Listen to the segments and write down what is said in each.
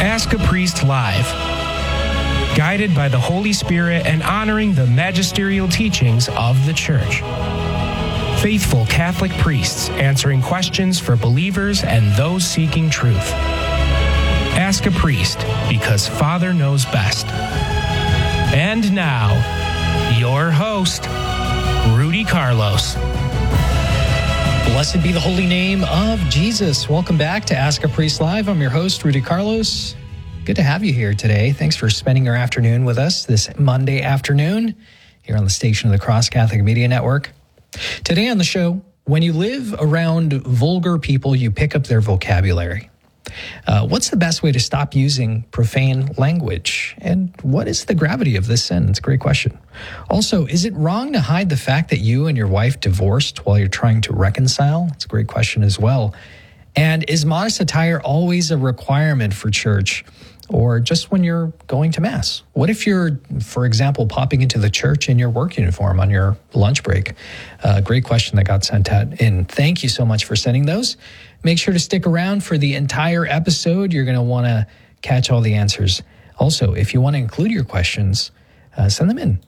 Ask a Priest Live. Guided by the Holy Spirit and honoring the magisterial teachings of the Church. Faithful Catholic priests answering questions for believers and those seeking truth. Ask a Priest, because Father knows best. And now, your host, Rudy Carlos. Blessed be the holy name of Jesus. Welcome back to Ask a Priest Live. I'm your host, Rudy Carlos. Good to have you here today. Thanks for spending your afternoon with us this Monday afternoon here on the Station of the Cross Catholic Media Network. Today on the show, when you live around vulgar people, you pick up their vocabulary. What's the best way to stop using profane language? And what is the gravity of this sin? It's a great question. Also, is it wrong to hide the fact that you and your wife divorced while you're trying to reconcile? It's a great question as well. And is modest attire always a requirement for church, or just when you're going to Mass? What if you're, for example, popping into the church in your work uniform on your lunch break? Great question that got sent in. Thank you so much for sending those. Make sure to stick around for the entire episode. You're going to want to catch all the answers. Also, if you want to include your questions, send them in.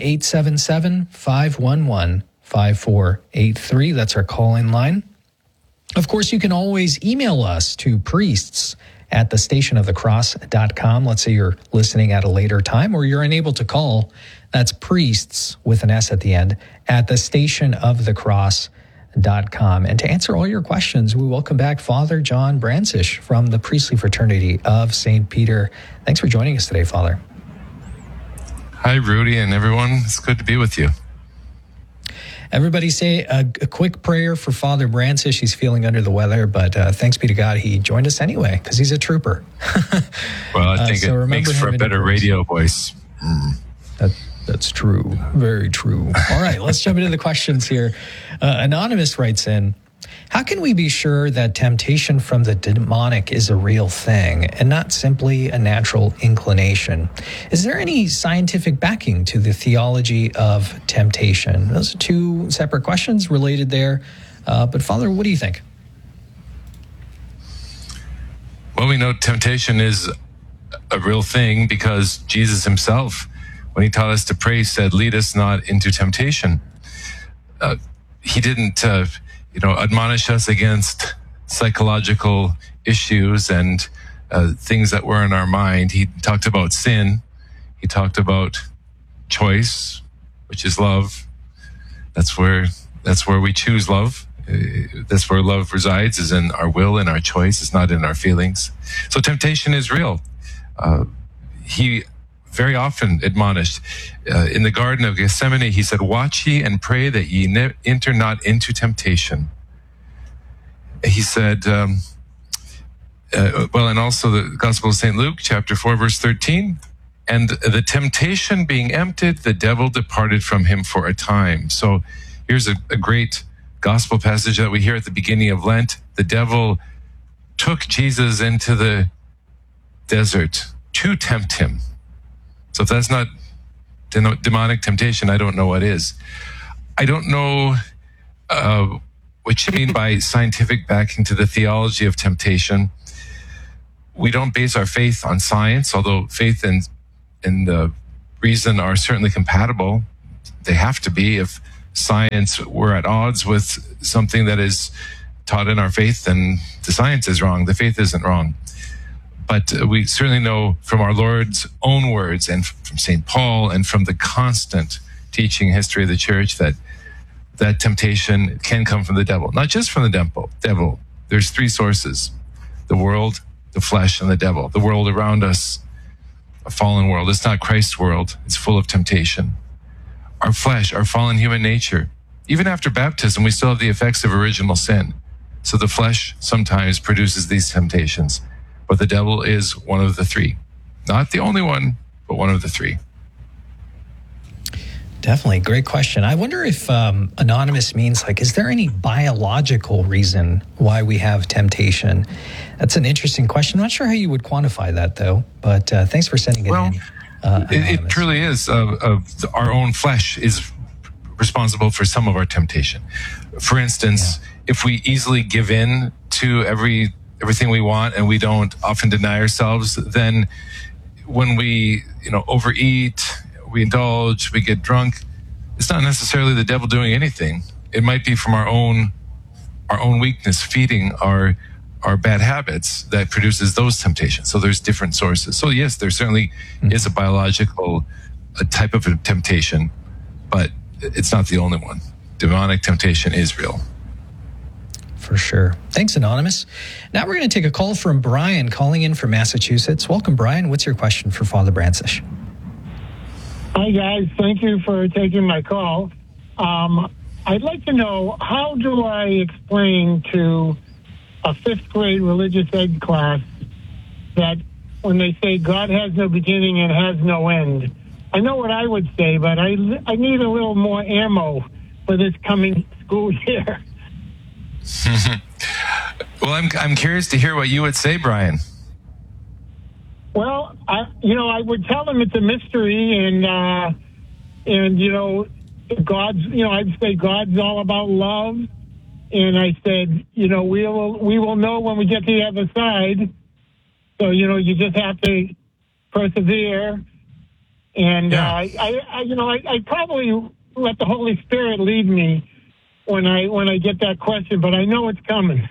1-877-511-5483. That's our call-in line. Of course, you can always email us to priests@thestationofthecross.com. Let's say you're listening at a later time or you're unable to call. That's priests with an S at the end at thestationofthecross.com. And to answer all your questions, we welcome back Father John Brancisz from the Priestly Fraternity of St. Peter. Thanks for joining us today, Father. Hi, Rudy and everyone. It's good to be with you. Everybody say a quick prayer for Father Brancisz. He's feeling under the weather, but thanks be to God he joined us anyway because he's a trooper. Well, I think it makes for a better radio voice. That's true. Very true. All right, let's jump into the questions here. Anonymous writes in, how can we be sure that temptation from the demonic is a real thing and not simply a natural inclination? Is there any scientific backing to the theology of temptation? Those are two separate questions related there. But Father, what do you think? Well, we know temptation is a real thing because Jesus himself, when he taught us to pray, said, lead us not into temptation. He didn't, admonish us against psychological issues and things that were in our mind. He talked about sin. He talked about choice, which is love. That's where we choose love. That's where love resides, is in our will and our choice. It's not in our feelings. So temptation is real. He very often admonished. In the Garden of Gethsemane, he said, watch ye and pray that ye enter not into temptation. He said, and also the Gospel of St. Luke, chapter 4, verse 13, and the temptation being emptied, the devil departed from him for a time. So here's a great gospel passage that we hear at the beginning of Lent. The devil took Jesus into the desert to tempt him. So if that's not demonic temptation, I don't know what is. I don't know what you mean by scientific backing to the theology of temptation. We don't base our faith on science, although faith and reason are certainly compatible. They have to be. If science were at odds with something that is taught in our faith, then the science is wrong. The faith isn't wrong. But we certainly know from our Lord's own words and from St. Paul and from the constant teaching history of the Church that temptation can come from the devil. Not just from the devil. There's three sources: the world, the flesh, and the devil. The world around us, a fallen world. It's not Christ's world. It's full of temptation. Our flesh, our fallen human nature. Even after baptism, we still have the effects of original sin. So the flesh sometimes produces these temptations. But the devil is one of the three. Not the only one, but one of the three. Definitely. Great question. I wonder if anonymous means, is there any biological reason why we have temptation? That's an interesting question. I'm not sure how you would quantify that, though. But thanks for sending it in. It truly is. Our own flesh is responsible for some of our temptation. For instance, if we easily give in to every everything we want and we don't often deny ourselves, then when we, overeat, we indulge, we get drunk, it's not necessarily the devil doing anything. It might be from our own weakness feeding our bad habits that produces those temptations. So there's different sources. So yes, there certainly is a biological type of a temptation, but it's not the only one. Demonic temptation is real. For sure. Thanks, Anonymous. Now we're going to take a call from Brian calling in from Massachusetts. Welcome, Brian. What's your question for Father Brancisz? Hi, guys. Thank you for taking my call. I'd like to know, how do I explain to a fifth grade religious ed class that when they say God has no beginning and has no end? I know what I would say, but I need a little more ammo for this coming school year. Well, I'm curious to hear what you would say, Brian. Well, I would tell them it's a mystery, and God's, I'd say God's all about love, and I said, we will know when we get to the other side. So you just have to persevere, and I probably let the Holy Spirit lead me when I get that question, but I know it's coming.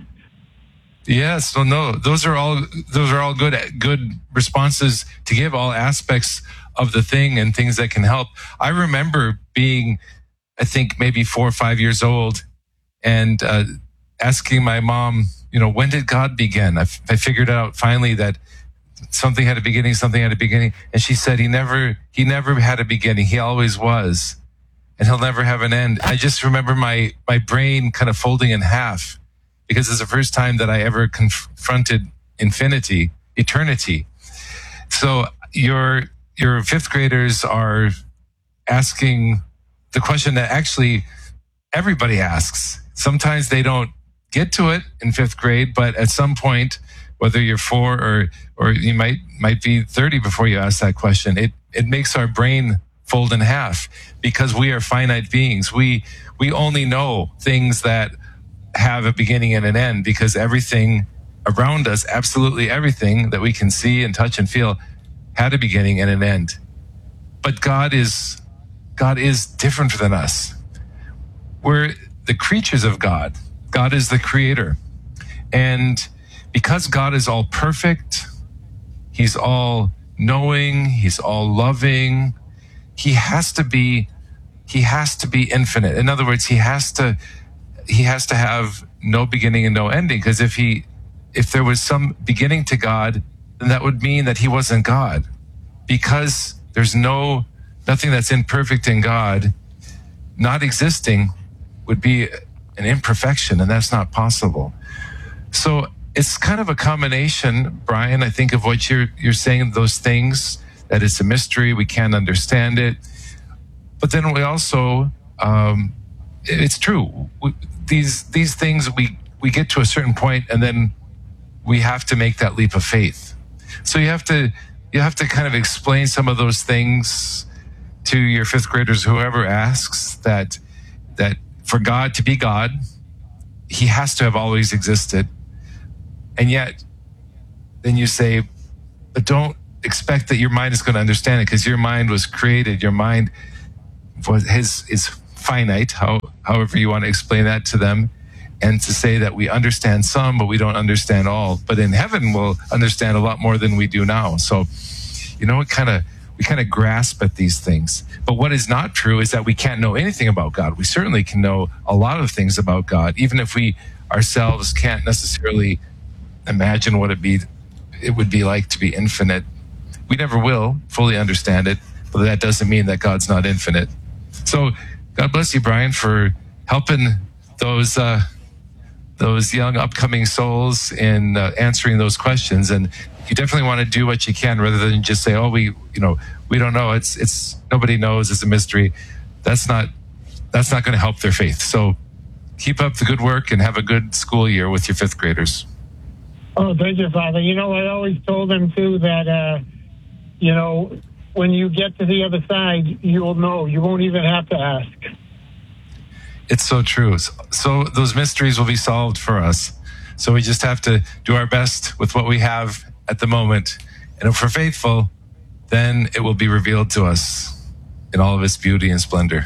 Yes, well, no, those are all good responses to give, all aspects of the thing and things that can help. I remember being, I think maybe 4 or 5 years old, and asking my mom, when did God begin? I figured out finally that something had a beginning, and she said he never had a beginning. He always was, and he'll never have an end. I just remember my brain kind of folding in half, because it's the first time that I ever confronted eternity. So your fifth graders are asking the question that actually everybody asks. Sometimes they don't get to it in fifth grade, but at some point, whether you're 4 or you might be 30 before you ask that question, it makes our brain fold in half, because we are finite beings. We only know things that have a beginning and an end, because everything around us, absolutely everything that we can see and touch and feel, had a beginning and an end. But God is different than us. We're the creatures of God. God is the creator. And because God is all perfect, he's all knowing, he's all loving, he has to be infinite. In other words, he has to have no beginning and no ending, because if there was some beginning to God, then that would mean that he wasn't God. Because there's nothing that's imperfect in God, not existing would be an imperfection, and that's not possible. So it's kind of a combination, Brian, I think, of what you're saying, those things, that it's a mystery, we can't understand it. But then we also, it's true. These things, we get to a certain point, and then we have to make that leap of faith. So you have to kind of explain some of those things to your fifth graders, whoever asks, that for God to be God, he has to have always existed. And yet, then you say, but don't expect that your mind is going to understand it, because your mind was created. Your mind is finite, however you want to explain that to them, and to say that we understand some, but we don't understand all. But in heaven, we'll understand a lot more than we do now. So, we kind of grasp at these things. But what is not true is that we can't know anything about God. We certainly can know a lot of things about God, even if we ourselves can't necessarily imagine what it would be like to be infinite. We never will fully understand it, but that doesn't mean that God's not infinite. So God bless you, Brian, for helping those young upcoming souls in answering those questions. And you definitely want to do what you can, rather than just say, "Oh, we don't know. It's nobody knows. It's a mystery." That's not going to help their faith. So keep up the good work and have a good school year with your fifth graders. Oh, thank you, Father. I always told them too that when you get to the other side, you'll know. You won't even have to ask. It's so true. So those mysteries will be solved for us. So we just have to do our best with what we have at the moment. And if we're faithful, then it will be revealed to us in all of its beauty and splendor.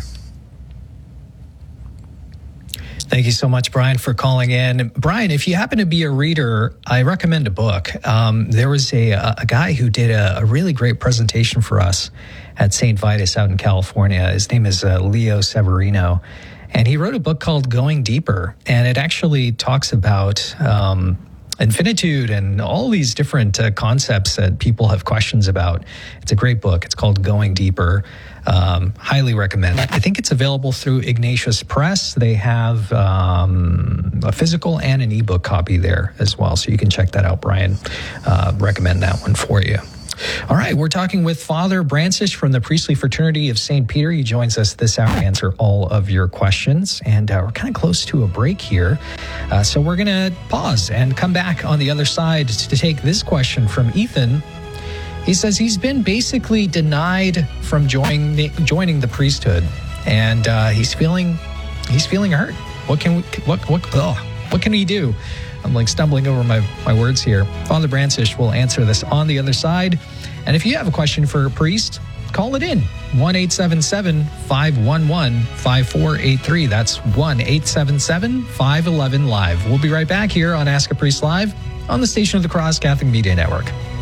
Thank you so much, Brian, for calling in. Brian, if you happen to be a reader, I recommend a book. There was a guy who did a really great presentation for us at St. Vitus out in California. His name is Leo Severino, and he wrote a book called Going Deeper, and it actually talks about infinitude and all these different concepts that people have questions about. It's a great book. It's called Going Deeper. Highly recommend. I think it's available through Ignatius Press. They have a physical and an ebook copy there as well, so you can check that out, Brian. Recommend that one for you. All right, we're talking with Father Brancisz from the Priestly Fraternity of St. Peter. He joins us this hour to answer all of your questions, and we're kind of close to a break here. So we're going to pause and come back on the other side to take this question from Ethan. He says he's been basically denied from joining the priesthood, and he's feeling hurt. What can we do? I'm like stumbling over my words here. Father Brancisz will answer this on the other side. And if you have a question for a priest, call it in. 1-877-511-5483. That's 1-877-511-LIVE. We'll be right back here on Ask a Priest Live on the Station of the Cross Catholic Media Network.